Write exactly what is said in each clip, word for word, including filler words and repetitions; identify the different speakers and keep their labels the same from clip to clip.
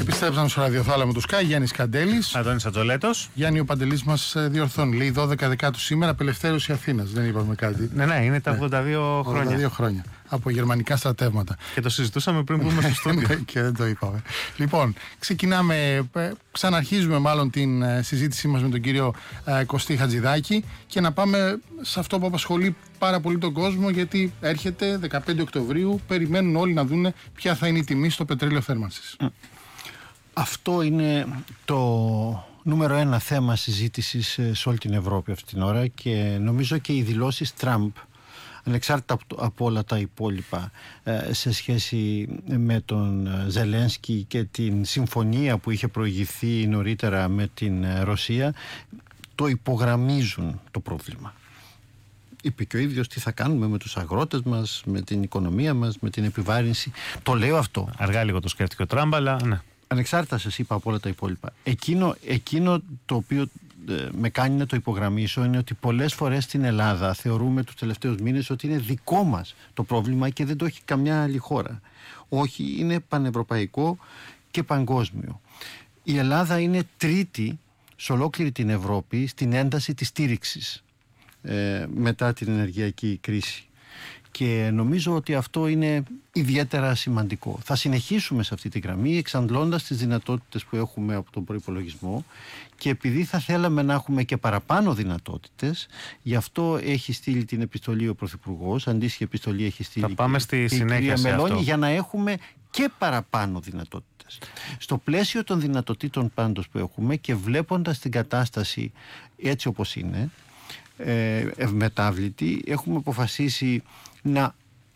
Speaker 1: Επιστρέψαμε στο ραδιοθάλαμο του Sky, Γιάννης Καντέλης.
Speaker 2: Αντώνης Ατζολέτος.
Speaker 1: Γιάννη, ο Παντελής μας διορθώνει. Λέει δώδεκα Δεκάτου σήμερα, απελευθέρωση Αθήνας. Δεν είπαμε κάτι.
Speaker 2: Ναι, ναι, είναι τα ογδόντα δύο ναι, χρόνια.
Speaker 1: ογδόντα δύο χρόνια. Από γερμανικά στρατεύματα.
Speaker 2: Και το συζητούσαμε πριν μπούμε στο στούντιο.
Speaker 1: Και δεν το είπαμε. Λοιπόν, ξεκινάμε, ξαναρχίζουμε μάλλον την συζήτησή μας με τον κύριο Κωστή Χατζηδάκη και να πάμε σε αυτό που απασχολεί πάρα πολύ τον κόσμο, γιατί έρχεται δεκαπέντε Οκτωβρίου, περιμένουν όλοι να δουν ποια θα είναι η τιμή στο πετρέλαιο θέρμανσης.
Speaker 3: Αυτό είναι το νούμερο ένα θέμα συζήτησης σε όλη την Ευρώπη αυτή την ώρα και νομίζω και οι δηλώσεις Τραμπ, ανεξάρτητα από όλα τα υπόλοιπα, σε σχέση με τον Ζελένσκι και την συμφωνία που είχε προηγηθεί νωρίτερα με την Ρωσία, το υπογραμμίζουν το πρόβλημα. Είπε και ο ίδιος τι θα κάνουμε με τους αγρότες μας, με την οικονομία μας, με την επιβάρυνση. Το λέω αυτό.
Speaker 2: Αργά λίγο το σκέφτηκε ο Τραμπ, αλλά ναι.
Speaker 3: Ανεξάρτητα σας είπα από όλα τα υπόλοιπα. Εκείνο, εκείνο το οποίο ε, με κάνει να το υπογραμμίσω είναι ότι πολλές φορές στην Ελλάδα θεωρούμε τους τελευταίους μήνες ότι είναι δικό μας το πρόβλημα και δεν το έχει καμιά άλλη χώρα. Όχι, είναι πανευρωπαϊκό και παγκόσμιο. Η Ελλάδα είναι τρίτη σε ολόκληρη την Ευρώπη στην ένταση της στήριξης ε, μετά την ενεργειακή κρίση. Και νομίζω ότι αυτό είναι ιδιαίτερα σημαντικό. Θα συνεχίσουμε σε αυτή τη γραμμή εξαντλώντας τις δυνατότητες που έχουμε από τον προϋπολογισμό και επειδή θα θέλαμε να έχουμε και παραπάνω δυνατότητες, γι' αυτό έχει στείλει την επιστολή ο Πρωθυπουργός, αντίστοιχη επιστολή έχει στείλει
Speaker 2: θα πάμε στη η συνέχεια
Speaker 3: κυρία Μελώνη
Speaker 2: αυτό.
Speaker 3: Για να έχουμε και παραπάνω δυνατότητες. Στο πλαίσιο των δυνατοτήτων πάντως που έχουμε και βλέποντας την κατάσταση έτσι όπως είναι, ευμετάβλητη, έχουμε αποφασίσει να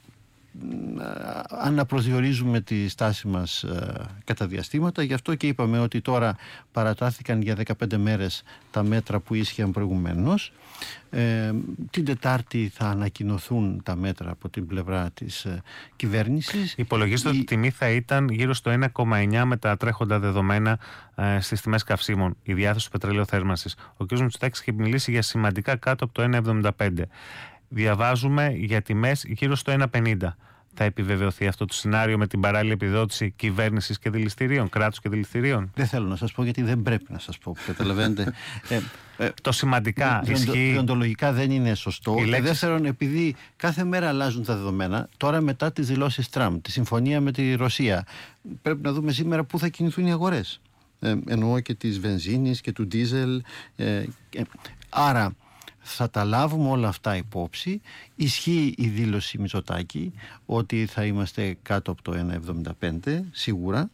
Speaker 3: αναπροσδιορίζουμε τη στάση μας ε, κατά διαστήματα. Γι' αυτό και είπαμε ότι τώρα παρατάθηκαν για δεκαπέντε μέρες τα μέτρα που ίσχυαν προηγουμένως. Ε, την Τετάρτη θα ανακοινωθούν τα μέτρα από την πλευρά της ε, κυβέρνησης.
Speaker 2: Υπολογίζεται
Speaker 3: η...
Speaker 2: ότι η τιμή θα ήταν γύρω στο ένα κόμμα εννιά με τα τρέχοντα δεδομένα ε, στις τιμές καυσίμων, η διάθεση του πετρελαίου θέρμανσης. Ο κ. Μητσοτάκης έχει μιλήσει για σημαντικά κάτω από το ένα εβδομήντα πέντε. Διαβάζουμε για τιμές γύρω στο ένα πενήντα. Θα επιβεβαιωθεί αυτό το σενάριο με την παράλληλη επιδότηση κυβέρνησης και δηληστηρίων, κράτους και δηληστηρίων?
Speaker 3: Δεν θέλω να σας πω, γιατί δεν πρέπει να σας πω. Καταλαβαίνετε. ε,
Speaker 2: ε, το σημαντικά
Speaker 3: ισχύει. Διοντολογικά δεν είναι σωστό.
Speaker 2: Και
Speaker 3: λέξεις... δεύτερον, επειδή κάθε μέρα αλλάζουν τα δεδομένα, τώρα μετά τις δηλώσεις Τραμπ, τη συμφωνία με τη Ρωσία, πρέπει να δούμε σήμερα πού θα κινηθούν οι αγορές. Ε, εννοώ και της βενζίνης και του ντίζελ. Ε, ε, άρα. Θα τα λάβουμε όλα αυτά υπόψη. Ισχύει η δήλωση Μητσοτάκη ότι θα είμαστε κάτω από το ένα εβδομήντα πέντε σίγουρα.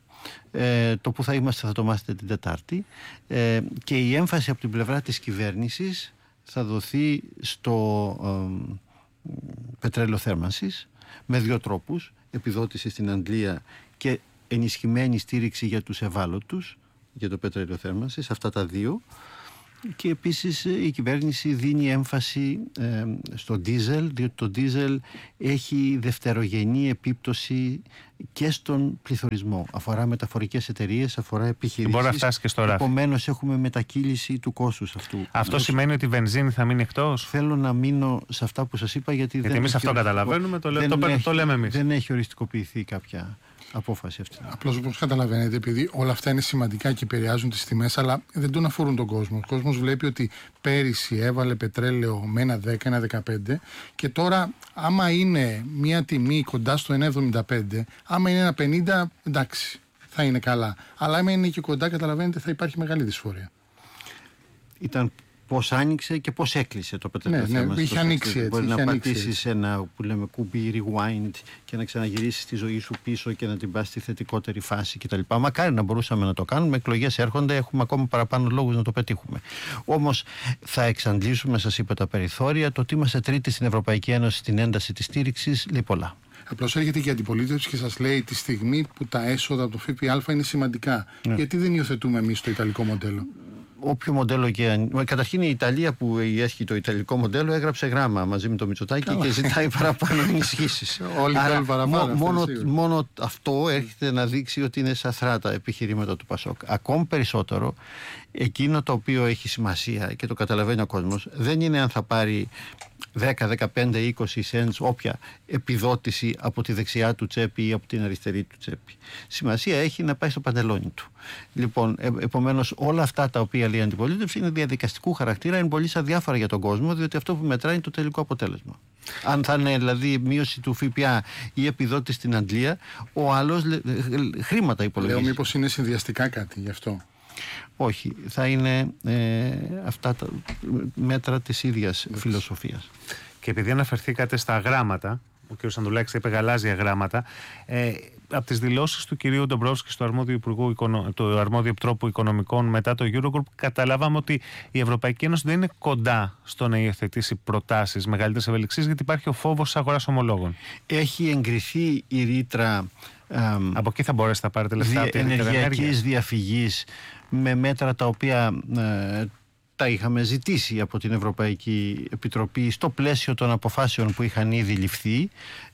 Speaker 3: Ε, το που θα είμαστε θα το μάθετε την Τετάρτη. Ε, και η έμφαση από την πλευρά της κυβέρνησης θα δοθεί στο ε, πετρέλαιο θέρμανσης με δύο τρόπους. Επιδότηση στην Αγγλία και ενισχυμένη στήριξη για τους ευάλωτους για το πετρέλαιο θέρμανσης. Αυτά τα δύο. Και επίσης η κυβέρνηση δίνει έμφαση ε, στο ντίζελ, διότι το ντίζελ έχει δευτερογενή επίπτωση και στον πληθωρισμό. Αφορά μεταφορικές εταιρείες, αφορά επιχειρήσεις.
Speaker 2: Μπορεί να φτάσει και στο ράφι.
Speaker 3: Επομένως έχουμε μετακύληση του κόστους αυτού.
Speaker 2: Αυτό σημαίνει ότι η βενζίνη θα μείνει εκτός?
Speaker 3: Θέλω να μείνω σε αυτά που σας είπα, γιατί,
Speaker 2: γιατί
Speaker 3: δεν
Speaker 2: εμείς αυτό
Speaker 3: οριστικο...
Speaker 2: καταλαβαίνουμε, το, λέ...
Speaker 3: δεν
Speaker 2: το,
Speaker 3: έχει...
Speaker 2: το λέμε εμείς.
Speaker 3: Δεν έχει οριστικοποιηθεί κάποια απόφαση αυτή.
Speaker 1: Απλώς όπως καταλαβαίνετε, επειδή όλα αυτά είναι σημαντικά και επηρεάζουν τις τιμές, αλλά δεν τον αφορούν τον κόσμο. Ο κόσμος βλέπει ότι πέρυσι έβαλε πετρέλαιο με ένα δέκα, ένα δεκαπέντε και τώρα άμα είναι μια τιμή κοντά στο ένα εβδομήντα πέντε, άμα είναι ένα πενήντα, εντάξει, θα είναι καλά. Αλλά άμα είναι και κοντά, καταλαβαίνετε, θα υπάρχει μεγάλη δυσφορία.
Speaker 3: Ήταν πώς άνοιξε και πώς έκλεισε το πετρέλαιο
Speaker 1: ναι,
Speaker 3: θέμα.
Speaker 1: Ναι, είχε ανοίξει έτσι.
Speaker 3: Μπορεί
Speaker 1: είχε
Speaker 3: να
Speaker 1: ανοίξει
Speaker 3: πατήσεις
Speaker 1: έτσι.
Speaker 3: ένα που λέμε κουμπί rewind και να ξαναγυρίσεις τη ζωή σου πίσω και να την πας στη θετικότερη φάση κτλ. Μακάρι να μπορούσαμε να το κάνουμε. Εκλογές έρχονται, έχουμε ακόμα παραπάνω λόγους να το πετύχουμε. Όμως θα εξαντλήσουμε, σας είπα, τα περιθώρια. Το ότι είμαστε τρίτη στην Ευρωπαϊκή Ένωση στην ένταση της στήριξης λέει πολλά.
Speaker 1: Απλώς έρχεται και η αντιπολίτευση και σας λέει τη στιγμή που τα έσοδα από το ΦΠΑ είναι σημαντικά. Ναι. Γιατί δεν υιοθετούμε εμείς το ιταλικό μοντέλο?
Speaker 3: Όποιο μοντέλο και αν... Καταρχήν η Ιταλία που έχει το ιταλικό μοντέλο έγραψε γράμμα μαζί με το Μητσοτάκη. Καλά. Και ζητάει παραπάνω ενισχύσεις.
Speaker 1: Όλοι θέλουν παραπάνω.
Speaker 3: Μόνο, μόνο αυτό έρχεται να δείξει ότι είναι σαθρά τα επιχειρήματα του Πασόκ. Ακόμη περισσότερο Εκείνο το οποίο έχει σημασία και το καταλαβαίνει ο κόσμος δεν είναι αν θα πάρει δέκα, δεκαπέντε, είκοσι cents όποια επιδότηση από τη δεξιά του τσέπη ή από την αριστερή του τσέπη. Σημασία έχει να πάει στο παντελόνι του. Λοιπόν, ε, επομένως όλα αυτά τα οποία λέει η αντιπολίτευση είναι διαδικαστικού χαρακτήρα, είναι πολύ αδιάφορα για τον κόσμο, διότι αυτό που μετράει είναι το τελικό αποτέλεσμα. Αν θα είναι δηλαδή μείωση του ΦΠΑ ή επιδότηση στην Αγγλία, ο άλλος χρήματα υπολογίζει.
Speaker 1: Λέω μήπως είναι συνδυαστικά κάτι γι' αυτό.
Speaker 3: Όχι, θα είναι ε, αυτά τα μέτρα της ίδιας φιλοσοφίας.
Speaker 2: Και επειδή αναφερθήκατε στα γράμματα, ο κ. Ανδρουλάκης είπε γαλάζια γράμματα, ε, από τις δηλώσεις του κυρίου Ντομπρόφσκη, του αρμόδιου, Υπουργού, του αρμόδιου Επιτρόπου Οικονομικών μετά το Eurogroup, καταλάβαμε ότι η Ευρωπαϊκή Ένωση δεν είναι κοντά στο να υιοθετήσει προτάσεις μεγαλύτερης ευελιξίας, γιατί υπάρχει ο φόβος της αγοράς ομολόγων.
Speaker 3: Έχει εγκριθεί η ρήτρα
Speaker 2: από εκεί θα μπορέσετε να πάρετε λεφτά από την
Speaker 3: ενεργειακής διαφυγής με μέτρα τα οποία ε, τα είχαμε ζητήσει από την Ευρωπαϊκή Επιτροπή στο πλαίσιο των αποφάσεων που είχαν ήδη ληφθεί.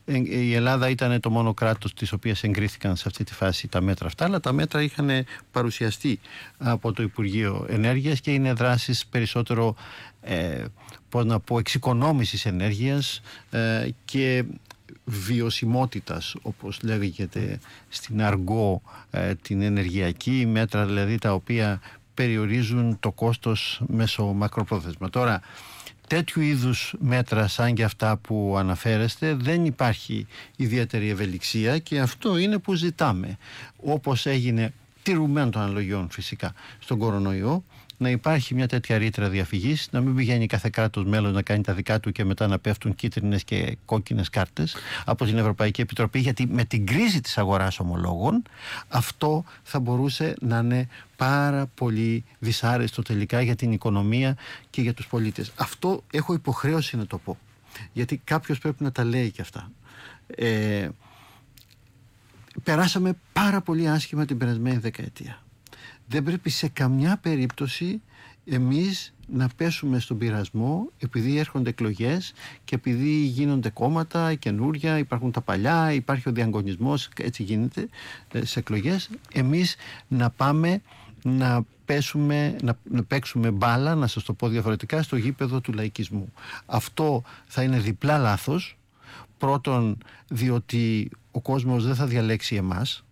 Speaker 3: Η Ελλάδα ήταν το μόνο κράτος της οποίας εγκρίθηκαν σε αυτή τη φάση τα μέτρα αυτά, αλλά τα μέτρα είχαν παρουσιαστεί από το Υπουργείο Ενέργειας και είναι δράσεις περισσότερο ε, πώς να πω, εξοικονόμησης ενέργειας ε, και βιωσιμότητας, όπως λέγεται στην αργό ε, την ενεργειακή, μέτρα δηλαδή τα οποία περιορίζουν το κόστος μέσω μακροπρόθεσμα. Τώρα, τέτοιου είδους μέτρα σαν και αυτά που αναφέρεστε δεν υπάρχει ιδιαίτερη ευελιξία και αυτό είναι που ζητάμε. Όπως έγινε τηρουμένων των αναλογιών φυσικά στον κορονοϊό, να υπάρχει μια τέτοια ρήτρα διαφυγής, να μην πηγαίνει κάθε κράτος μέλος να κάνει τα δικά του και μετά να πέφτουν κίτρινες και κόκκινες κάρτες από την Ευρωπαϊκή Επιτροπή, γιατί με την κρίση της αγοράς ομολόγων αυτό θα μπορούσε να είναι πάρα πολύ δυσάρεστο τελικά για την οικονομία και για τους πολίτες. Αυτό έχω υποχρέωση να το πω, γιατί κάποιος πρέπει να τα λέει και αυτά. Ε, περάσαμε πάρα πολύ άσχημα την περασμένη δεκαετία. Δεν πρέπει σε καμιά περίπτωση εμείς να πέσουμε στον πειρασμό επειδή έρχονται εκλογές και επειδή γίνονται κόμματα καινούρια, υπάρχουν τα παλιά, υπάρχει ο διαγωνισμός, έτσι γίνεται σε εκλογές, εμείς να πάμε να πέσουμε, να, να παίξουμε μπάλα, να σας το πω διαφορετικά, στο γήπεδο του λαϊκισμού. Αυτό θα είναι διπλά λάθος. Πρώτον, διότι ο κόσμος δεν θα διαλέξει εμάς,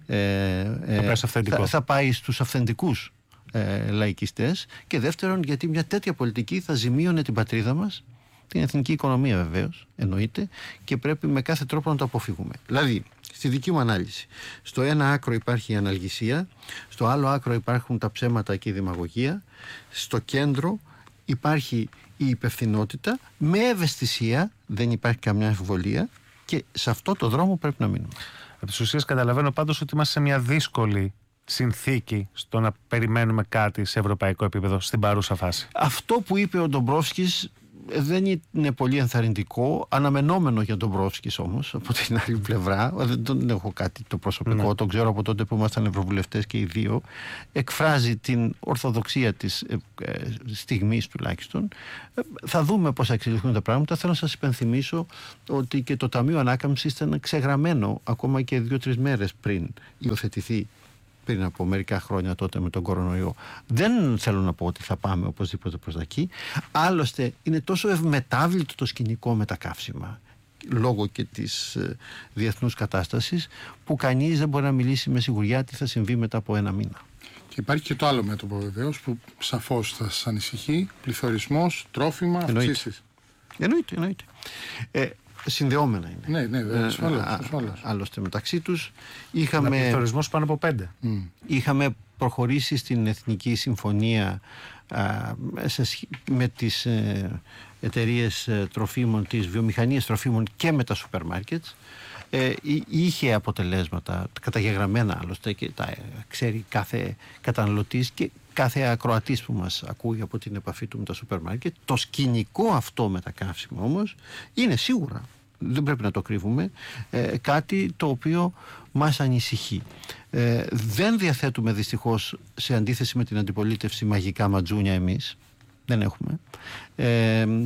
Speaker 3: Ε, ε, θα, θα, θα πάει στους αυθεντικούς ε, λαϊκιστές, και δεύτερον γιατί μια τέτοια πολιτική θα ζημίωνε την πατρίδα μας, την εθνική οικονομία βεβαίως εννοείται, και πρέπει με κάθε τρόπο να το αποφύγουμε. Δηλαδή, στη δική μου ανάλυση, στο ένα άκρο υπάρχει η αναλγησία, στο άλλο άκρο υπάρχουν τα ψέματα και η δημαγωγία, στο κέντρο υπάρχει η υπευθυνότητα με ευαισθησία, δεν υπάρχει καμιά αμφιβολία, και σε αυτό το δρόμο πρέπει να μείνουμε.
Speaker 2: Από τις ουσίες καταλαβαίνω πάντως ότι είμαστε σε μια δύσκολη συνθήκη στο να περιμένουμε κάτι σε ευρωπαϊκό επίπεδο στην παρούσα φάση.
Speaker 3: Αυτό που είπε ο Ντομπρόφσκης δεν είναι πολύ ενθαρρυντικό, αναμενόμενο για τον Ντομπρόφσκης όμως, από την άλλη πλευρά. Δεν τον έχω κάτι το προσωπικό, ναι. Τον ξέρω από τότε που ήμασταν ευρωβουλευτές και οι δύο. Εκφράζει την ορθοδοξία της ε, ε, στιγμής τουλάχιστον. Ε, θα δούμε πώς θα εξελιχθούν τα πράγματα. Θέλω να σας υπενθυμίσω ότι και το Ταμείο Ανάκαμψης ήταν ξεγραμμένο ακόμα και δύο-τρεις μέρες πριν υιοθετηθεί, πριν από μερικά χρόνια τότε με τον κορονοϊό. Δεν θέλω να πω ότι θα πάμε οπωσδήποτε προς τα εκεί. Άλλωστε είναι τόσο ευμετάβλητο το σκηνικό με τα καύσιμα, λόγω και της ε, διεθνούς κατάστασης, που κανείς δεν μπορεί να μιλήσει με σιγουριά τι θα συμβεί μετά από ένα μήνα.
Speaker 1: Και υπάρχει και το άλλο μέτωπο βεβαίως που σαφώς θα σας ανησυχεί: πληθωρισμός, τρόφιμα, αυξήσεις.
Speaker 3: Εννοείται, εννοείται. Ε, συνδεόμενα είναι.
Speaker 1: Ναι, ναι, ασφαλώς, ασφαλώς.
Speaker 3: Άλλωστε μεταξύ τους είχαμε...
Speaker 2: Με πληθωρισμός πάνω από πέντε.
Speaker 1: Mm.
Speaker 3: Είχαμε προχωρήσει στην Εθνική Συμφωνία α, σε, με τις ε, εταιρείες ε, τροφίμων, τις βιομηχανίες τροφίμων και με τα σούπερ μάρκετς. Ε, είχε αποτελέσματα καταγεγραμμένα άλλωστε, και τα ξέρει κάθε καταναλωτής και κάθε ακροατής που μας ακούει από την επαφή του με τα σούπερ μάρκετ. Το σκηνικό αυτό με τα καύσιμα όμως είναι σίγουρα, δεν πρέπει να το κρύβουμε, ε, κάτι το οποίο μας ανησυχεί. Ε, δεν διαθέτουμε δυστυχώς, σε αντίθεση με την αντιπολίτευση, μαγικά ματζούνια εμείς. Δεν έχουμε. Ε,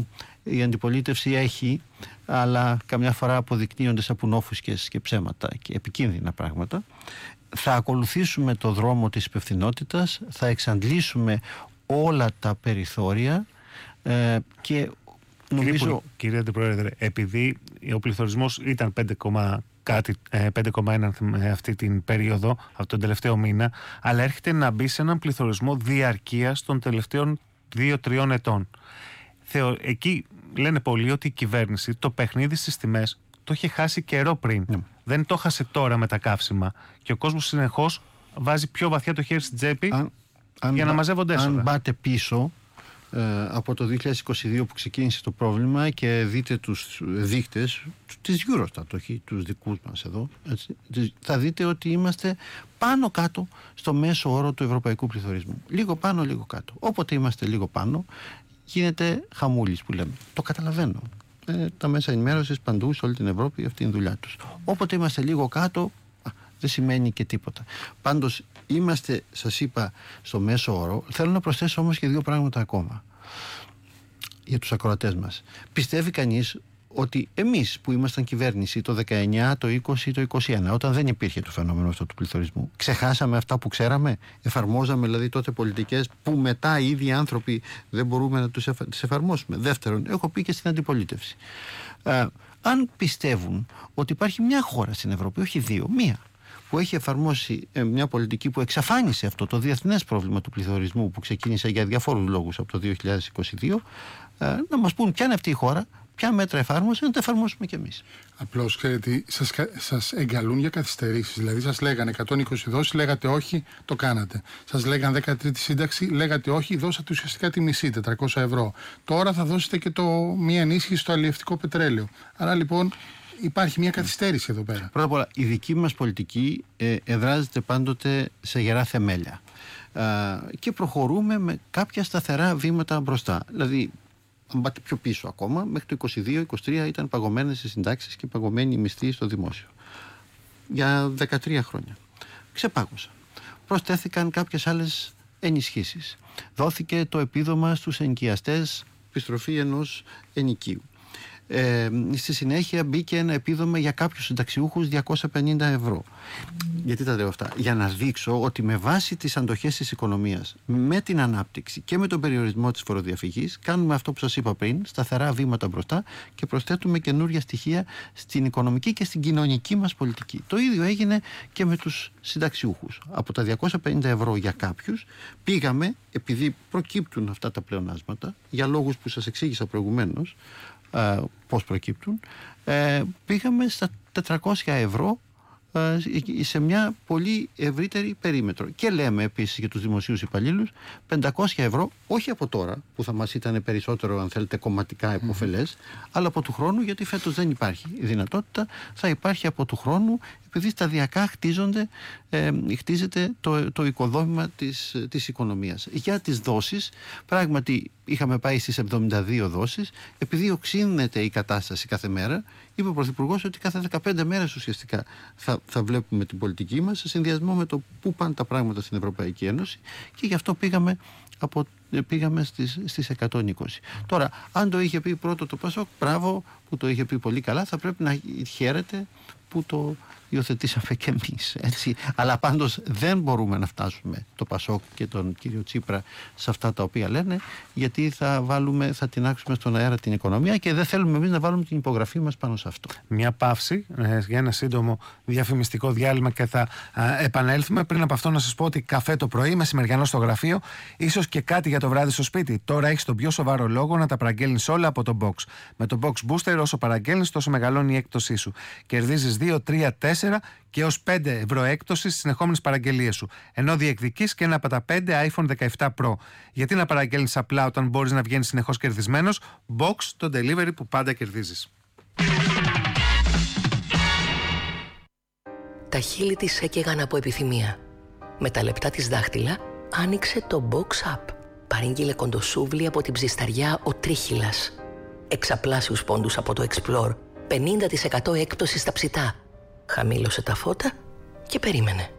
Speaker 3: η αντιπολίτευση έχει, αλλά καμιά φορά αποδεικνύονται σαπουνόφουσκες και ψέματα και επικίνδυνα πράγματα. Θα ακολουθήσουμε το δρόμο της υπευθυνότητας, θα εξαντλήσουμε όλα τα περιθώρια ε, και νομίζω...
Speaker 2: Κύριε Αντιπρόεδρε, επειδή ο πληθωρισμός ήταν πέντε, κάτι, πέντε κόμμα ένα αυτή την περίοδο, από τον τελευταίο μήνα, αλλά έρχεται να μπει σε έναν πληθωρισμό διαρκείας των τελευταίων δύο τριών ετών. Θεω, εκεί λένε πολλοί ότι η κυβέρνηση το παιχνίδι στις τιμές το είχε χάσει καιρό πριν. Mm. Δεν το χάσε τώρα με τα καύσιμα. Και ο κόσμος συνεχώς βάζει πιο βαθιά το χέρι στην τσέπη αν, αν για να μαζεύονται έσοδα.
Speaker 3: Αν πάτε πίσω ε, από το δύο χιλιάδες είκοσι δύο που ξεκίνησε το πρόβλημα και δείτε τους δείκτες της Eurostat, όχι τους δικούς μας εδώ, έτσι, θα δείτε ότι είμαστε πάνω κάτω στο μέσο όρο του ευρωπαϊκού πληθωρισμού. Λίγο πάνω, λίγο κάτω. Όποτε είμαστε λίγο πάνω, γίνεται χαμούλης που λέμε. Το καταλαβαίνω. Ε, τα μέσα ενημέρωσης παντού σε όλη την Ευρώπη, αυτή είναι η δουλειά τους. Όποτε είμαστε λίγο κάτω, α, δεν σημαίνει και τίποτα. Πάντως είμαστε, σας είπα, στο μέσο όρο. Θέλω να προσθέσω όμως και δύο πράγματα ακόμα για τους ακροατές μας. Πιστεύει κανείς ότι εμείς που ήμασταν κυβέρνηση το δεκαεννιά, το είκοσι, το είκοσι ένα, όταν δεν υπήρχε το φαινόμενο αυτό του πληθωρισμού, ξεχάσαμε αυτά που ξέραμε, εφαρμόζαμε δηλαδή τότε πολιτικές που μετά οι ίδιοι άνθρωποι δεν μπορούμε να τους εφα... τις εφαρμόσουμε. Δεύτερον, έχω πει και στην αντιπολίτευση. Ε, αν πιστεύουν ότι υπάρχει μια χώρα στην Ευρώπη, όχι δύο, μία, που έχει εφαρμόσει ε, μια πολιτική που εξαφάνισε αυτό το διεθνές πρόβλημα του πληθωρισμού που ξεκίνησε για διαφόρους λόγους από το δύο χιλιάδες είκοσι δύο, ε, να μας πούν ποια είναι αυτή η χώρα, ποια μέτρα εφάρμοσε, να τα εφαρμόσουμε κι εμείς.
Speaker 1: Απλώς, ξέρετε, σας, σας εγκαλούν για καθυστερήσεις. Δηλαδή, σας λέγανε εκατόν είκοσι δόσεις, λέγατε όχι, το κάνατε. Σας λέγανε δεκατρία σύνταξη, λέγατε όχι, δώσατε ουσιαστικά τη μισή, τετρακόσια ευρώ. Τώρα θα δώσετε και το, μία ενίσχυση στο αλλιευτικό πετρέλαιο. Άρα λοιπόν υπάρχει μια καθυστέρηση εδώ πέρα.
Speaker 3: Πρώτα απ' όλα, η δική μας πολιτική ε, εδράζεται πάντοτε σε γερά θεμέλια. Ε, και προχωρούμε με κάποια σταθερά βήματα μπροστά. Δηλαδή, αν πάτε πιο πίσω ακόμα, μέχρι το είκοσι δύο είκοσι τρία ήταν παγωμένες οι συντάξεις και παγωμένοι οι μισθοί στο δημόσιο. Για δεκατρία χρόνια. Ξεπάγωσαν. Προσθέθηκαν κάποιες άλλες ενισχύσεις. Δόθηκε το επίδομα στους ενοικιαστές, επιστροφή ενός ενοικίου. Ε, στη συνέχεια μπήκε ένα επίδομα για κάποιους συνταξιούχους διακόσια πενήντα ευρώ. Γιατί τα λέω αυτά? Για να δείξω ότι με βάση τις αντοχές της οικονομίας, με την ανάπτυξη και με τον περιορισμό της φοροδιαφυγής, κάνουμε αυτό που σας είπα πριν, σταθερά βήματα μπροστά και προσθέτουμε καινούργια στοιχεία στην οικονομική και στην κοινωνική μας πολιτική. Το ίδιο έγινε και με τους συνταξιούχους. Από τα διακόσια πενήντα ευρώ για κάποιους πήγαμε, επειδή προκύπτουν αυτά τα πλεονάσματα, για λόγους που σας εξήγησα προηγουμένως, Uh, πώς προκύπτουν, uh, πήγαμε στα τετρακόσια ευρώ uh, σε μια πολύ ευρύτερη περίμετρο. Και λέμε επίσης για τους δημοσίους υπαλλήλους πεντακόσια ευρώ, όχι από τώρα που θα μας ήταν περισσότερο, αν θέλετε, κομματικά επωφελές, mm-hmm. αλλά από του χρόνου, γιατί φέτος δεν υπάρχει η δυνατότητα, θα υπάρχει από του χρόνου, επειδή σταδιακά χτίζονται, ε, χτίζεται το, το οικοδόμημα της, της οικονομίας. Για τις δόσεις, πράγματι είχαμε πάει στις εβδομήντα δύο δόσεις, επειδή οξύνεται η κατάσταση κάθε μέρα, είπε ο Πρωθυπουργός ότι κάθε δεκαπέντε μέρες ουσιαστικά θα, θα βλέπουμε την πολιτική μας σε συνδυασμό με το πού πάνε τα πράγματα στην Ευρωπαϊκή Ένωση, και γι' αυτό πήγαμε, από, πήγαμε στις, στις εκατόν είκοσι. Τώρα, αν το είχε πει πρώτο το Πασόκ, μπράβο που το είχε πει πολύ καλά, θα πρέπει να χαίρεται που το υιοθετήσαμε και εμείς, έτσι. Αλλά πάντως δεν μπορούμε να φτάσουμε το Πασόκ και τον κύριο Τσίπρα σε αυτά τα οποία λένε, γιατί θα βάλουμε, θα τεινάξουμε στον αέρα την οικονομία και δεν θέλουμε εμείς να βάλουμε την υπογραφή μας πάνω σε αυτό.
Speaker 2: Μια παύση ε, για ένα σύντομο διαφημιστικό διάλειμμα και θα ε, επανέλθουμε. Πριν από αυτό να σας πω ότι καφέ το πρωί, μεσημεριανό στο γραφείο, ίσως και κάτι για το βράδυ στο σπίτι. Τώρα έχεις τον πιο σοβαρό λόγο να τα παραγγέλνεις όλα από το Box. Με το Box Booster, όσο παραγγέλνεις, τόσο μεγαλώνει η έκπτωσή σου. Κερδίζεις δύο, τρία, τέσσερα και έως πέντε ευρώ έκπτωση στις συνεχόμενες παραγγελίες σου. Ενώ διεκδικείς και ένα από τα πέντε άιφον δεκαεπτά Pro. Γιατί να παραγγέλνεις απλά όταν μπορείς να βγαίνεις συνεχώς κερδισμένος? Box, το delivery που πάντα κερδίζεις.
Speaker 4: Τα χείλη της έκαιγαν από επιθυμία. Με τα λεπτά της δάχτυλα άνοιξε το Box App. Παρήγγειλε κοντοσούβλι από την ψισταριά ο Τρίχυλας. Εξαπλάσιους πόντους από το Explore. πενήντα τοις εκατό έκπτωση στα ψητά. Χαμήλωσε τα φώτα και περίμενε.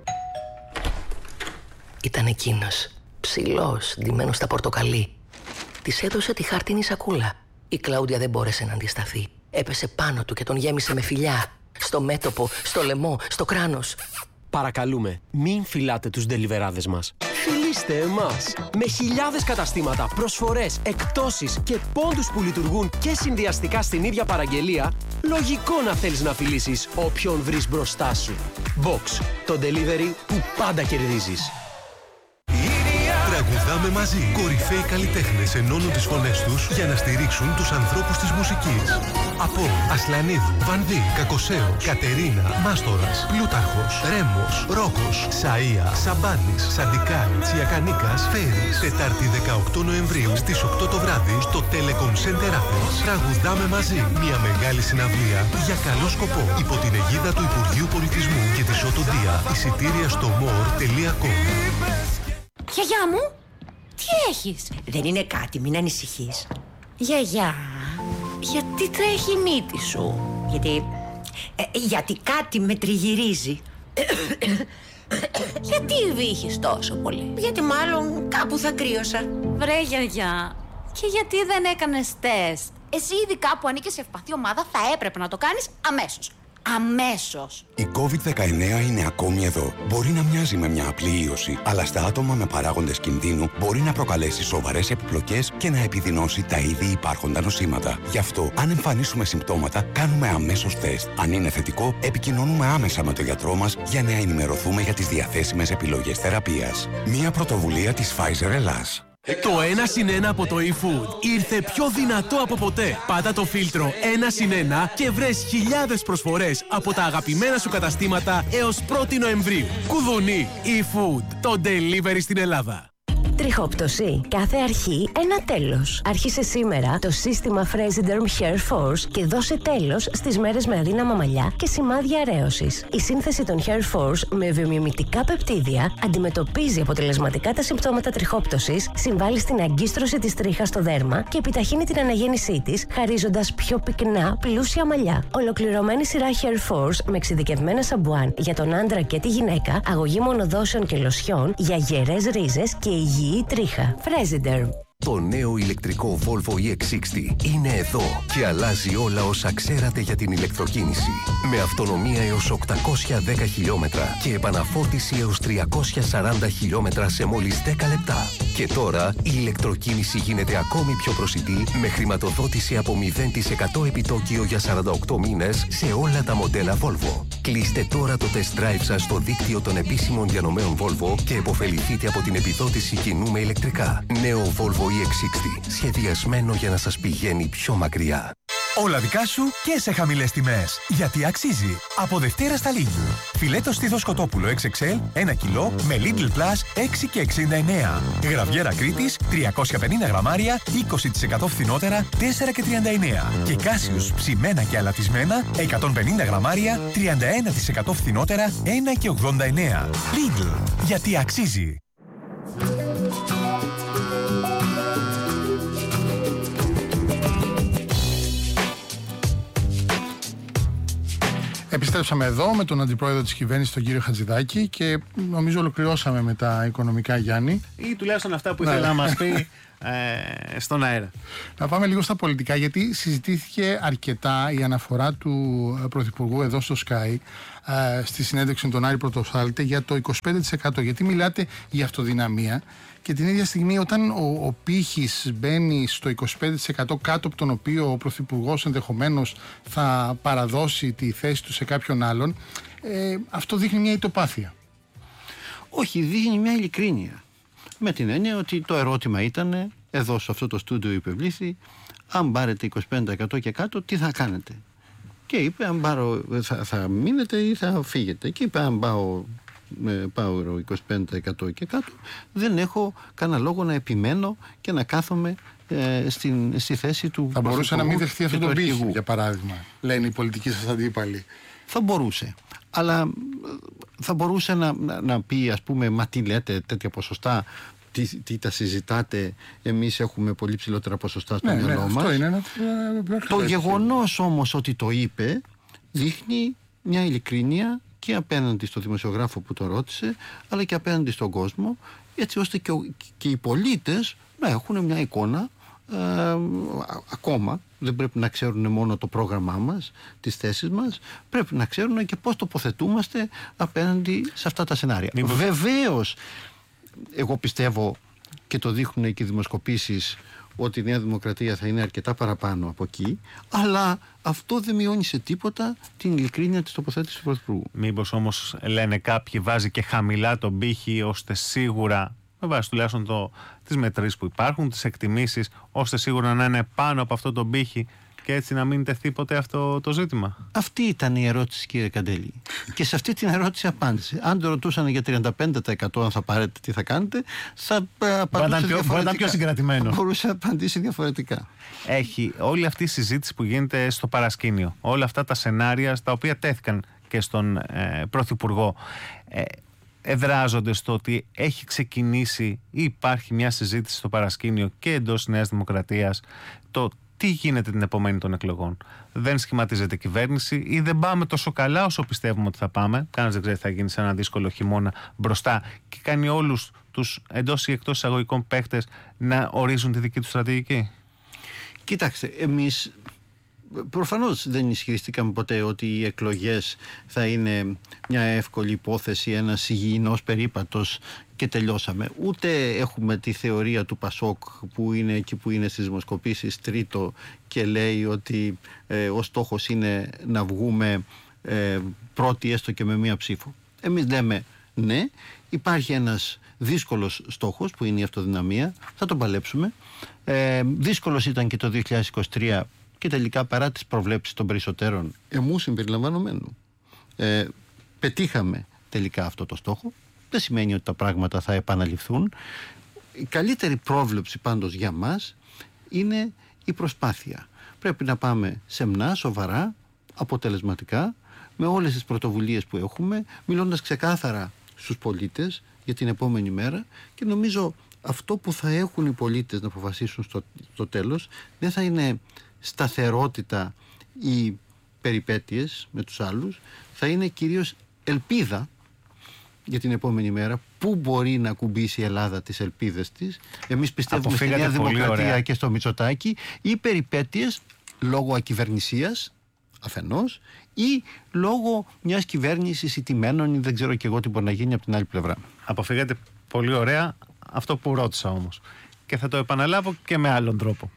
Speaker 4: Ήταν εκείνος, ψηλός, ντυμένος στα πορτοκαλί. Της έδωσε τη χάρτινη σακούλα. Η Κλάουντια δεν μπόρεσε να αντισταθεί. Έπεσε πάνω του και τον γέμισε με φιλιά. Στο μέτωπο, στο λαιμό, στο κράνος.
Speaker 5: Παρακαλούμε, μην φυλάτε τους ντελιβεράδες μας. Φιλήστε εμάς! Με χιλιάδες καταστήματα, προσφορές, εκπτώσεις και πόντους που λειτουργούν και συνδυαστικά στην ίδια παραγγελία, λογικό να θέλεις να φιλήσεις όποιον βρεις μπροστά σου. Box, το delivery που πάντα κερδίζεις.
Speaker 6: Τραγουδάμε μαζί. Κορυφαίοι καλλιτέχνες ενώνουν τις φωνές τους για να στηρίξουν τους ανθρώπους της μουσικής. Από Ασλανίδου, Βανδύ, Κακοσέος, Κατερίνα, Μάστορας, Πλούταρχος, Ρέμος, Ρόκος, Σαΐα, Σαμπάνης, Σαντικάρη, Τσιακανίκας, Φέρης. Τετάρτη δεκαοκτώ Νοεμβρίου στις οκτώ το βράδυ στο Telecom Center Athens. Τραγουδάμε μαζί. Μια μεγάλη συναυλία για καλό σκοπό. Υπό την αιγίδα του Υπουργείου Πολιτισμού και της Οτοντία. Εισιτήρια στο more τελεία com.
Speaker 7: Γιαγιά μου, τι έχεις?
Speaker 8: Δεν είναι κάτι, μην ανησυχείς.
Speaker 7: Γιαγιά, γιατί τρέχει η μύτη σου?
Speaker 8: Γιατί... Ε, γιατί κάτι με τριγυρίζει.
Speaker 7: Γιατί βύχεις τόσο πολύ?
Speaker 8: Γιατί μάλλον κάπου θα κρύωσα.
Speaker 7: Βρε γιαγιά, και γιατί δεν έκανες τεστ? Εσύ ήδη κάπου ανήκες σε ευπαθή ομάδα, θα έπρεπε να το κάνεις αμέσως. Αμέσως.
Speaker 9: Η κόβιντ δεκαεννέα είναι ακόμη εδώ. Μπορεί να μοιάζει με μια απλή ίωση, αλλά στα άτομα με παράγοντες κινδύνου μπορεί να προκαλέσει σοβαρές επιπλοκές και να επιδεινώσει τα ήδη υπάρχοντα νοσήματα. Γι' αυτό, αν εμφανίσουμε συμπτώματα, κάνουμε αμέσως τεστ. Αν είναι θετικό, επικοινωνούμε άμεσα με τον γιατρό μας για να ενημερωθούμε για τις διαθέσιμες επιλογές θεραπείας. Μια πρωτοβουλία της Pfizer Ελλάς.
Speaker 10: Το ένα συν ένα από το eFood ήρθε πιο δυνατό από ποτέ. Πάτα το φίλτρο ένα συν ένα και βρες χιλιάδες προσφορές από τα αγαπημένα σου καταστήματα έως πρώτη Νοεμβρίου. Κουδουνί, eFood, το delivery στην Ελλάδα.
Speaker 11: Τριχόπτωση. Κάθε αρχή ένα τέλος. Άρχισε σήμερα το σύστημα Fresiderm Hair Force και δώσε τέλος στις μέρες με αδύναμα μαλλιά και σημάδια αρέωσης. Η σύνθεση των Hair Force με βιομιμητικά πεπτίδια αντιμετωπίζει αποτελεσματικά τα συμπτώματα τριχόπτωσης, συμβάλλει στην αγκίστρωση της τρίχας στο δέρμα και επιταχύνει την αναγέννησή της, χαρίζοντας πιο πυκνά, πλούσια μαλλιά. Ολοκληρωμένη σειρά Hair Force με εξειδικευμένα σαμπουάν για τον άντρα και τη γυναίκα, αγωγή μονοδόσεων και λοσιών για γερές ρίζες και υγιή η τρίχα. Fresiderm.
Speaker 12: Το νέο ηλεκτρικό Volvo ι εξ εξήντα είναι εδώ και αλλάζει όλα όσα ξέρατε για την ηλεκτροκίνηση. Με αυτονομία έως οκτακόσια δέκα χιλιόμετρα και επαναφόρτιση έως τριακόσια σαράντα χιλιόμετρα σε μόλις δέκα λεπτά. Και τώρα η ηλεκτροκίνηση γίνεται ακόμη πιο προσιτή με χρηματοδότηση από μηδέν τοις εκατό επιτόκιο για σαράντα οκτώ μήνες σε όλα τα μοντέλα Volvo. Κλείστε τώρα το test drive σας στο δίκτυο των επίσημων διανομέων Volvo και επωφεληθείτε από την επιδότηση κοινού με ηλεκτρικά. Νέο Volvo ι εξ εξήντα, σχεδιασμένο για να σας πηγαίνει πιο μακριά.
Speaker 13: Όλα δικά σου και σε χαμηλές τιμές. Γιατί αξίζει. Από Δευτέρα στα Lidl. Φιλέτο στήθος κοτόπουλο εξ εξ ελ ένα κιλό με Lidl Plus έξι και εξήντα εννέα. Γραβιέρα Κρήτης τριακόσια πενήντα γραμμάρια είκοσι τοις εκατό φθηνότερα τέσσερα και τριάντα εννέα. Και Κάσιους ψημένα και αλατισμένα εκατόν πενήντα γραμμάρια τριάντα ένα τοις εκατό φθηνότερα ένα και ογδόντα εννέα. Lidl. Γιατί αξίζει.
Speaker 1: Επιστρέψαμε εδώ με τον Αντιπρόεδρο της Κυβέρνησης, τον κύριο Χατζηδάκη, και νομίζω ολοκληρώσαμε με τα οικονομικά, Γιάννη.
Speaker 2: Ή τουλάχιστον αυτά που ήθελα να μας πει ε, στον αέρα.
Speaker 1: Να πάμε λίγο στα πολιτικά, γιατί συζητήθηκε αρκετά η αναφορά του Πρωθυπουργού εδώ στο Sky, ε, στη συνέντευξη με τον Άρη Πρωτοψάλτη, για το είκοσι πέντε τοις εκατό. Γιατί μιλάτε για αυτοδυναμία και την ίδια στιγμή, όταν ο, ο πύχης μπαίνει στο είκοσι πέντε τοις εκατό, κάτω από τον οποίο ο Πρωθυπουργός ενδεχομένως θα παραδώσει τη θέση του σε κάποιον άλλον, ε, αυτό δείχνει μια ητοπάθεια.
Speaker 3: Όχι, δείχνει μια ειλικρίνεια. Με την έννοια ότι το ερώτημα ήταν, εδώ σε αυτό το στούντιο υπευλήθη, αν πάρετε είκοσι πέντε τοις εκατό και κάτω, τι θα κάνετε. Και είπε, αν πάρω, θα, θα μείνετε ή θα φύγετε. Και είπε, αν πάω, πάω είκοσι πέντε τοις εκατό και κάτω, δεν έχω κανένα λόγο να επιμένω και να κάθομαι ε, στην, στη θέση του.
Speaker 1: Θα μπορούσε να μην δεχτεί αυτό το πύχη, για παράδειγμα, λένε οι πολιτικοί σας αντίπαλοι.
Speaker 3: Θα μπορούσε. Αλλά θα μπορούσε να, να, να πει, ας πούμε, μα τι λέτε, τέτοια ποσοστά, τι, τι τα συζητάτε, εμείς έχουμε πολύ ψηλότερα ποσοστά στο
Speaker 1: ναι,
Speaker 3: μυαλό
Speaker 1: ναι,
Speaker 3: μας.
Speaker 1: Αυτό είναι ένα...
Speaker 3: Το γεγονός όμως ότι το είπε δείχνει μια ειλικρίνεια και απέναντι στο δημοσιογράφο που το ρώτησε, αλλά και απέναντι στον κόσμο, έτσι ώστε και, ο, και οι πολίτες να έχουν μια εικόνα ε, ακόμα δεν πρέπει να ξέρουν μόνο το πρόγραμμά μας, τις θέσεις μας, πρέπει να ξέρουν και πώς τοποθετούμαστε απέναντι σε αυτά τα σενάρια. Μήπως... Βεβαίως, εγώ πιστεύω και το δείχνουν και οι δημοσκοπήσεις ότι η Νέα Δημοκρατία θα είναι αρκετά παραπάνω από εκεί, αλλά αυτό δεν μειώνει σε τίποτα την ειλικρίνεια της τοποθέτησης του Πρωθυπουργού.
Speaker 2: Μήπως όμως, λένε κάποιοι, βάζει και χαμηλά τον πύχη, ώστε σίγουρα, με βάση τουλάχιστον το, τις μετρήσεις που υπάρχουν, τις εκτιμήσεις, ώστε σίγουρα να είναι πάνω από αυτό τον πύχη και έτσι να μην τεθεί ποτέ αυτό το ζήτημα?
Speaker 3: Αυτή ήταν η ερώτηση, κύριε Καντέλη. Και σε αυτή την ερώτηση απάντησε. Αν το ρωτούσαν για τριάντα πέντε τοις εκατό αν θα πάρετε, τι θα κάνετε, θα απαντούσε διαφορετικά.
Speaker 2: Μπορεί να ήταν πιο συγκρατημένο.
Speaker 3: Μπορούσε να απαντήσει διαφορετικά.
Speaker 2: Έχει όλη αυτή η συζήτηση που γίνεται στο παρασκήνιο, όλα αυτά τα σενάρια στα οποία τέθηκαν και στον ε, Πρωθυπουργό, ε, εδράζονται στο ότι έχει ξεκινήσει ή υπάρχει μια συζήτηση στο παρασκήνιο και εντός Νέας Δημοκρατίας το τι γίνεται την επομένη των εκλογών. Δεν σχηματίζεται κυβέρνηση ή δεν πάμε τόσο καλά όσο πιστεύουμε ότι θα πάμε. Κανένας δεν ξέρει τι θα γίνει σε ένα δύσκολο χειμώνα μπροστά και κάνει όλους τους εντός ή εκτός εισαγωγικών παίχτες να ορίζουν τη δική του στρατηγική.
Speaker 3: Κοιτάξτε, εμείς προφανώς δεν ισχυριστήκαμε ποτέ ότι οι εκλογές θα είναι μια εύκολη υπόθεση, ένας υγιεινός περίπατος και τελειώσαμε. Ούτε έχουμε τη θεωρία του Πασόκ που είναι εκεί που είναι στις δημοσκοπήσεις τρίτο και λέει ότι ε, ο στόχος είναι να βγούμε ε, πρώτοι έστω και με μία ψήφο. Εμείς λέμε ναι, υπάρχει ένας δύσκολος στόχος που είναι η αυτοδυναμία, θα τον παλέψουμε. Ε, δύσκολος ήταν και το δύο χιλιάδες είκοσι τρία και τελικά παρά τις προβλέψεις των περισσότερων, εμού συμπεριλαμβανομένου, ε, πετύχαμε τελικά αυτό το στόχο. Δεν σημαίνει ότι τα πράγματα θα επαναληφθούν. Η καλύτερη πρόβλεψη πάντως για μας είναι η προσπάθεια. Πρέπει να πάμε σεμνά, σοβαρά, αποτελεσματικά, με όλες τις πρωτοβουλίες που έχουμε, μιλώντας ξεκάθαρα στους πολίτες για την επόμενη μέρα, και νομίζω αυτό που θα έχουν οι πολίτες να αποφασίσουν στο, στο τέλος δεν θα είναι σταθερότητα ή περιπέτειες με τους άλλους, θα είναι κυρίως ελπίδα για την επόμενη μέρα. Πού μπορεί να κουμπίσει η Ελλάδα τις ελπίδες της? Εμείς πιστεύουμε στη Νέα Δημοκρατία και στο Μητσοτάκη. Ή περιπέτειες λόγω ακυβερνησίας αφενός ή λόγω μιας κυβέρνησης ηττημένων ή δεν ξέρω και εγώ τι μπορεί να γίνει από την άλλη πλευρά.
Speaker 2: Αποφύγατε πολύ ωραία αυτό που ρώτησα όμως και θα το επαναλάβω και με άλλον τρόπο.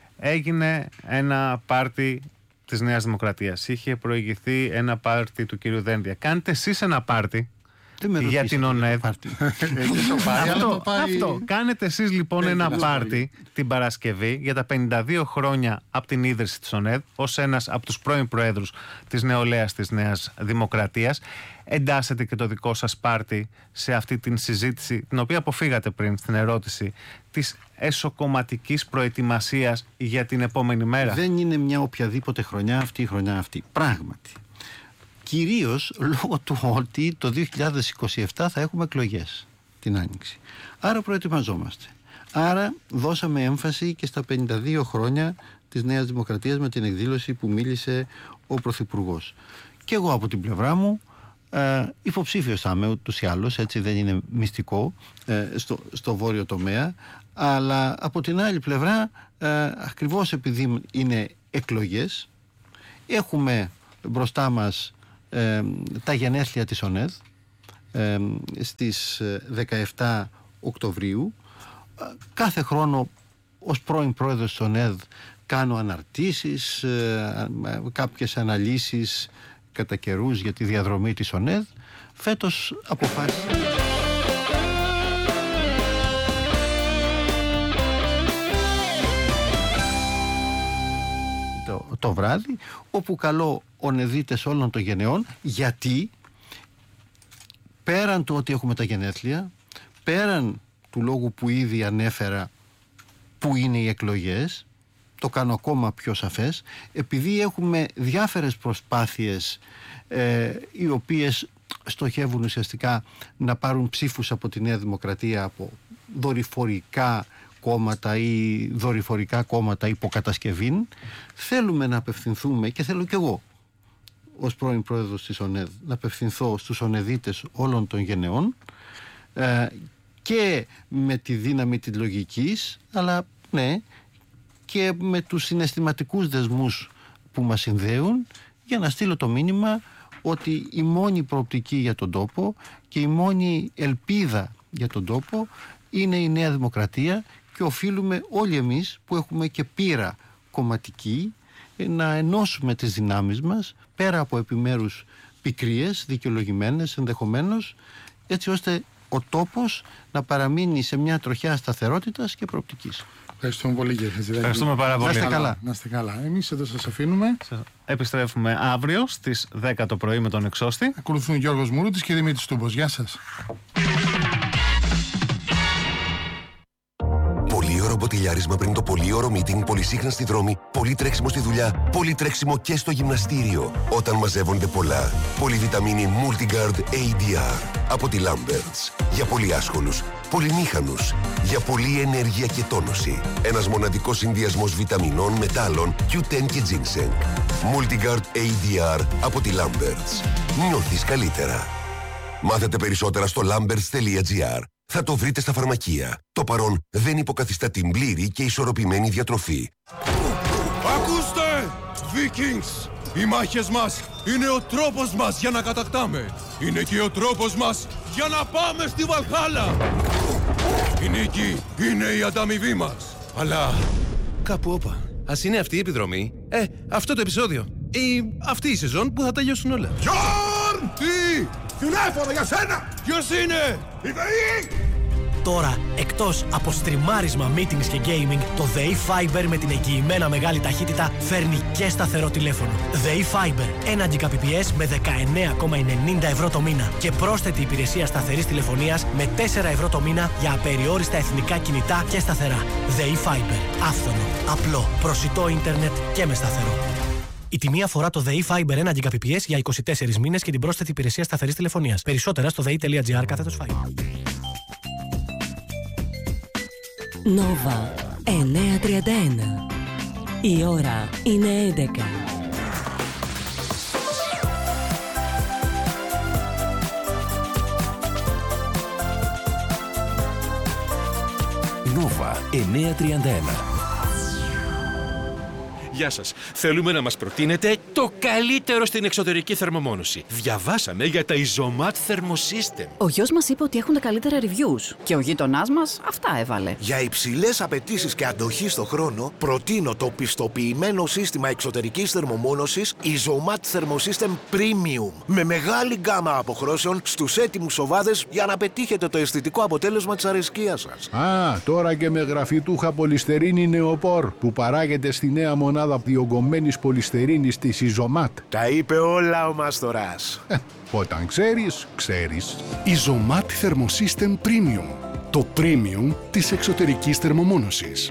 Speaker 2: Έγινε ένα πάρτι της Νέας Δημοκρατίας, είχε προηγηθεί ένα πάρτι του κυρίου Δένδια. Κάνετε εσείς ένα πάρτι για την ΟΝΕΔ. αυτό, αυτό. Κάνετε εσείς λοιπόν ένα πάρτι την Παρασκευή για τα πενήντα δύο χρόνια από την ίδρυση της ΟΝΕΔ, ως ένας από τους πρώην προέδρους της νεολαίας της Νέας Δημοκρατίας. Εντάσσετε και το δικό σας πάρτι σε αυτή την συζήτηση, την οποία αποφύγατε πριν στην ερώτηση, της εσωκομματικής προετοιμασίας για την επόμενη μέρα?
Speaker 3: Δεν είναι μια οποιαδήποτε χρονιά αυτή η χρονιά αυτή. Πράγματι. Κυρίως λόγω του ότι το δύο χιλιάδες είκοσι επτά θα έχουμε εκλογές την Άνοιξη. Άρα προετοιμαζόμαστε. Άρα δώσαμε έμφαση και στα πενήντα δύο χρόνια της Νέας Δημοκρατίας με την εκδήλωση που μίλησε ο Πρωθυπουργός. Και εγώ από την πλευρά μου ε, υποψήφιος θα είμαι ούτως ή άλλως, έτσι δεν είναι μυστικό, ε, στο, στο βόρειο τομέα, αλλά από την άλλη πλευρά ε, ακριβώς επειδή είναι εκλογές, έχουμε μπροστά μας Ε, τα γενέθλια της ΟΝΕΔ ε, στις δεκαεπτά Οκτωβρίου. Κάθε χρόνο ως πρώην πρόεδρος της ΟΝΕΔ κάνω αναρτήσεις, ε, κάποιες αναλύσεις κατά καιρούς για τη διαδρομή της ΟΝΕΔ. Φέτος αποφάσισα το, το βράδυ, όπου καλώ ονεδίτες όλων των γενεών, γιατί πέραν του ότι έχουμε τα γενέθλια, πέραν του λόγου που ήδη ανέφερα που είναι οι εκλογές, το κάνω ακόμα πιο σαφές, επειδή έχουμε διάφορες προσπάθειες ε, οι οποίες στοχεύουν ουσιαστικά να πάρουν ψήφους από τη Νέα Δημοκρατία, από δορυφορικά κόμματα ή δορυφορικά κόμματα υποκατασκευήν, θέλουμε να απευθυνθούμε, και θέλω κι εγώ ως πρώην πρόεδρος της ΟΝΕΔ να απευθυνθώ στους ονεδίτες όλων των γενεών, ε, και με τη δύναμη της λογικής, αλλά ναι, και με τους συναισθηματικούς δεσμούς που μας συνδέουν, για να στείλω το μήνυμα ότι η μόνη προοπτική για τον τόπο και η μόνη ελπίδα για τον τόπο είναι η Νέα Δημοκρατία, και οφείλουμε όλοι εμείς που έχουμε και πείρα κομματική να ενώσουμε τις δυνάμεις μας πέρα από επιμέρους πικρίες, δικαιολογημένες ενδεχομένως, έτσι ώστε ο τόπος να παραμείνει σε μια τροχιά σταθερότητας και προοπτικής.
Speaker 1: Ευχαριστούμε πολύ, κύριε Χατζηδάκη.
Speaker 2: Ευχαριστούμε πάρα πολύ.
Speaker 3: Να είστε καλά.
Speaker 1: Να είστε καλά. Εμείς εδώ σας αφήνουμε.
Speaker 2: Επιστρέφουμε αύριο στις δέκα το πρωί με τον Εξώστη.
Speaker 1: Ακολουθούν Γιώργος Μουρούτης και Δημήτρης Τούμπος. Γεια σας.
Speaker 12: Πολύ ωραίο μποτιλιάρισμα πριν το πολύ ωραίο meeting, πολύ σύγχρονα στη δρόμη, πολύ τρέξιμο στη δουλειά, πολύ τρέξιμο και στο γυμναστήριο. Όταν μαζεύονται πολλά. Πολυβιταμίνη Multigard έι ντι αρ από τη Lamberts. Για πολύ άσχολους, πολυμήχανους, για πολλή ενέργεια και τόνωση. Ένας μοναδικός συνδυασμός βιταμινών, μετάλλων, κιου τεν και ginseng. Multigard έι ντι αρ από τη Lamberts. Νιώθεις καλύτερα. Μάθετε περισσότερα στο lamberts τελεία τζι άρ. Θα το βρείτε στα φαρμακεία. Το παρόν δεν υποκαθιστά την πλήρη και ισορροπημένη διατροφή.
Speaker 14: Ακούστε! Vikings! Οι μάχες μας είναι ο τρόπος μας για να κατακτάμε. Είναι και ο τρόπος μας για να πάμε στη Βαλχάλα. Η νίκη είναι η ανταμοιβή μας. Αλλά κάπου όπα. Ας είναι αυτή η επιδρομή, ε, αυτό το επεισόδιο ή αυτή η σεζόν που θα τελειώσουν όλα. Γιόρν! Τι! Τηλέφωνο για σένα! Ποιος είναι? Η ΔΕΗ!
Speaker 15: Τώρα, εκτός από στριμάρισμα, meetings και gaming, το ΔΕΗ Fiber με την εγγυημένα μεγάλη ταχύτητα φέρνει και σταθερό τηλέφωνο. ΔΕΗ Fiber, ένα Gbps με δεκαεννέα κόμμα ενενήντα ευρώ το μήνα και πρόσθετη υπηρεσία σταθερής τηλεφωνίας με τέσσερα ευρώ το μήνα για απεριόριστα εθνικά κινητά και σταθερά. ΔΕΗ Fiber, άφθονο, απλό, προσιτό ίντερνετ και με σταθερό. Η τιμή αφορά το ΔΕΗ Fiber ένα Gbps για είκοσι τέσσερις μήνες και την πρόσθετη υπηρεσία σταθερής τηλεφωνίας. Περισσότερα στο δei τελεία τζι άρ κάθετος Fiber.
Speaker 11: Νόβα εννιακόσια τριάντα ένα. Η ώρα είναι έντεκα.
Speaker 10: Νόβα εννιακόσια τριάντα ένα.
Speaker 5: Γεια σας. Θέλουμε να μας προτείνετε το καλύτερο στην εξωτερική θερμομόνωση. Διαβάσαμε για τα Isomat Thermosystem.
Speaker 16: Ο γιος μας είπε ότι έχουν τα καλύτερα reviews και ο γείτονάς μας αυτά έβαλε.
Speaker 17: Για υψηλές απαιτήσεις και αντοχή στο χρόνο, προτείνω το πιστοποιημένο σύστημα εξωτερικής θερμομόνωσης Isomat Thermosystem Premium. Με μεγάλη γκάμα αποχρώσεων στους έτοιμους οβάδες για να πετύχετε το αισθητικό αποτέλεσμα της αρεσκίας σας.
Speaker 18: Α, τώρα και με γραφιτούχα πολυστερίνη νεοπόρ που παράγεται στη νέα μονάδα διογκωμένης πολυστερίνης της Isomat.
Speaker 17: Τα είπε όλα ο Μάστορας.
Speaker 18: Ε, όταν ξέρεις, ξέρεις.
Speaker 19: Isomat Thermosystem Premium. Το premium της εξωτερικής θερμομόνωσης.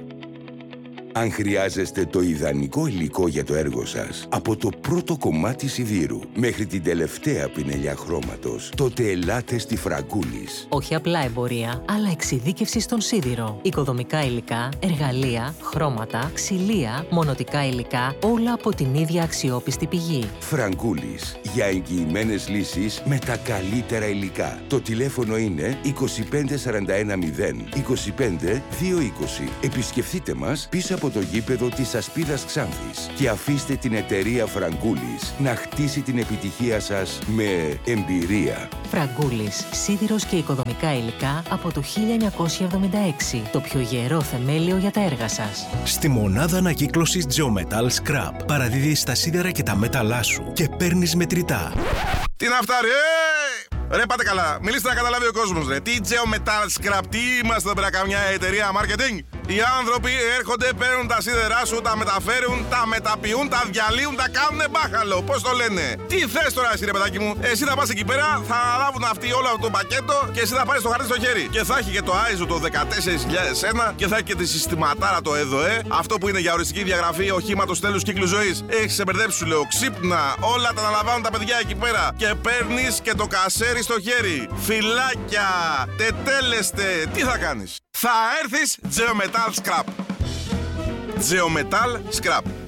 Speaker 20: Αν χρειάζεστε το ιδανικό υλικό για το έργο σας, από το πρώτο κομμάτι σιδήρου μέχρι την τελευταία πινελιά χρώματος, τότε ελάτε στη Φραγκούλης.
Speaker 21: Όχι απλά εμπορία, αλλά εξειδίκευση στον σίδηρο. Οικοδομικά υλικά, εργαλεία, χρώματα, ξυλία, μονοτικά υλικά, όλα από την ίδια αξιόπιστη πηγή.
Speaker 20: Φραγκούλης, για εγγυημένες λύσεις με τα καλύτερα υλικά. Το τηλέφωνο είναι είκοσι πέντε σαράντα ένα μηδέν είκοσι πέντε δύο είκοσι. Επισκεφτείτε μας πίσω από το γήπεδο της Ασπίδας Ξάνθης και αφήστε την εταιρεία Φραγκούλης να χτίσει την επιτυχία σας με εμπειρία.
Speaker 21: Φραγκούλης, σίδηρος και οικοδομικά υλικά από το χίλια εννιακόσια εβδομήντα έξι. Το πιο γερό θεμέλιο για τα έργα σας.
Speaker 10: Στη μονάδα ανακύκλωσης Geometal Scrap παραδίδεις τα σίδερα και τα μέταλλά σου και παίρνεις μετρητά.
Speaker 22: Τι να φτάρει, ε! Ρε πάτε καλά, μιλήστε να καταλάβει ο κόσμος, ρε. Τι Geometal Scrap, τι είμαστε εδώ πέρα, καμιά εταιρεία marketing? Οι άνθρωποι έρχονται, παίρνουν τα σίδερά σου, τα μεταφέρουν, τα μεταποιούν, τα διαλύουν, τα κάνουν μπάχαλο. Πώς το λένε? Τι θες τώρα εσύ, ρε παιδάκι μου? Εσύ θα πας εκεί πέρα, θα αναλάβουν αυτοί όλο αυτό το πακέτο και εσύ θα πάρεις το χαρτί στο χέρι. Και θα έχει και το άι ες ο το δεκατέσσερα χιλιάδες ένα και θα έχει και τη συστηματάρα το ΕΔΟΕ, αυτό που είναι για οριστική διαγραφή οχήματος τέλους κύκλου ζωής. Έχεις ξεμπερδέψει, σου λέω, ξύπνα. Όλα τα αναλαμβάνουν τα παιδιά εκεί πέρα και παίρνεις και το κασέρι στο χέρι. Φυλάκια, τετέλεστε, τι θα κάνεις? Θα έρθεις Geometal Scrap. Geometal Scrap.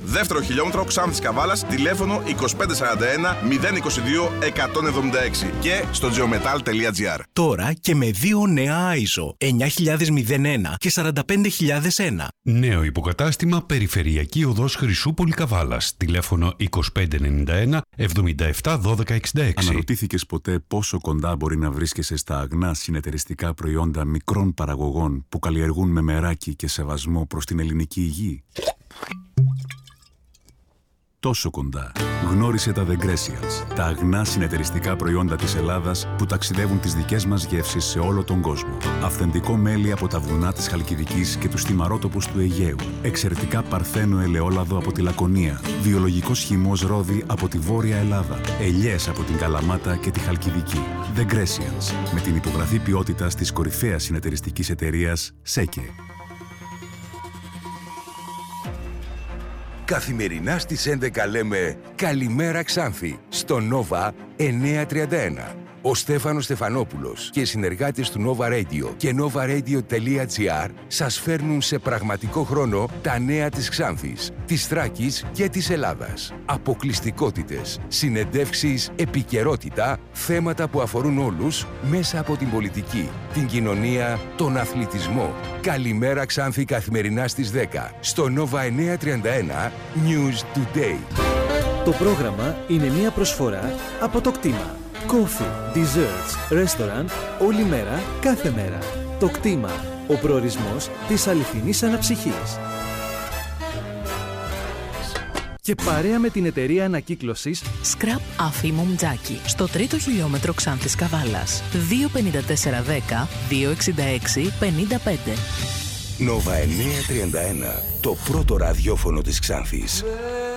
Speaker 22: Δεύτερο χιλιόμετρο Ξάνθης Καβάλας, τηλέφωνο είκοσι πέντε σαράντα ένα μηδέν είκοσι δύο εκατόν εβδομήντα έξι και στο geometal τελεία gr.
Speaker 4: Τώρα και με δύο νέα άιζο, εννιά χιλιάδες ένα και σαράντα πέντε χιλιάδες ένα.
Speaker 6: Νέο υποκατάστημα Περιφερειακή Οδός Χρυσούπολη Καβάλας. Τηλέφωνο είκοσι πέντε ενενήντα ένα εβδομήντα επτά δώδεκα εξήντα έξι.
Speaker 23: Αναρωτήθηκες ποτέ πόσο κοντά μπορεί να βρίσκεσαι στα αγνά συνεταιριστικά προϊόντα μικρών παραγωγών που καλλιεργούν με μεράκι και σεβασμό προς την ελληνική υγεία? Τόσο κοντά. Γνώρισε τα The Grecians, τα αγνά συνεταιριστικά προϊόντα της Ελλάδας που ταξιδεύουν τις δικές μας γεύσεις σε όλο τον κόσμο. Αυθεντικό μέλι από τα βουνά της Χαλκιδικής και τους θυμαρότοπους του Αιγαίου. Εξαιρετικά παρθένο ελαιόλαδο από τη Λακωνία. Βιολογικός χυμός ρόδι από τη Βόρεια Ελλάδα. Ελιές από την Καλαμάτα και τη Χαλκιδική. The Grecians, με την υπογραφή ποιότητας της κορυφαίας συνεταιριστικής εταιρείας ΣΕΚΕ.
Speaker 20: Καθημερινά στις έντεκα λέμε «Καλημέρα Ξάνθη» στο Nova εννιακόσια τριάντα ένα. Ο Στέφανος Στεφανόπουλος και οι συνεργάτες του Nova Radio και novaradio.gr σας φέρνουν σε πραγματικό χρόνο τα νέα της Ξάνθης, της Θράκης και της Ελλάδας. Αποκλειστικότητες, συνεντεύξεις, επικαιρότητα, θέματα που αφορούν όλους μέσα από την πολιτική, την κοινωνία, τον αθλητισμό. Καλημέρα Ξάνθη καθημερινά στις δέκα στο Nova εννιακόσια τριάντα ένα News Today.
Speaker 24: Το πρόγραμμα είναι μια προσφορά από το κτήμα. Coffee, desserts, restaurant, όλη μέρα, κάθε μέρα. Το κτήμα, ο προορισμός της αληθινής αναψυχής. Και παρέα με την εταιρεία ανακύκλωσης
Speaker 25: Scrap Αφήμου Μτζάκη, στο τρίτο χιλιόμετρο Ξάνθης Καβάλας. δύο πενήντα τέσσερα δέκα δύο εξήντα έξι πενήντα πέντε.
Speaker 20: Nova εννιακόσια τριάντα ένα, το πρώτο ραδιόφωνο της Ξάνθης.